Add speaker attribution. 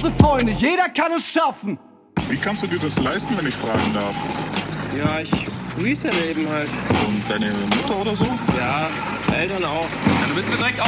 Speaker 1: große Freunde, jeder kann es schaffen.
Speaker 2: Wie kannst du dir das leisten, wenn ich fragen darf?
Speaker 3: Ja, ich reselle eben halt.
Speaker 2: Und deine Mutter oder so?
Speaker 3: Ja, Eltern auch.
Speaker 4: Ja, du bist mir direkt